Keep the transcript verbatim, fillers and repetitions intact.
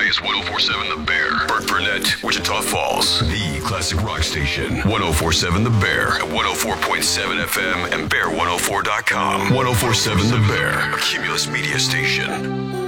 is one oh four point seven The Bear. Burt Burnett, Wichita Falls. The classic rock station. one oh four point seven The Bear at one oh four point seven F M and bear one oh four dot com. one oh four point seven The Bear, a Cumulus media station.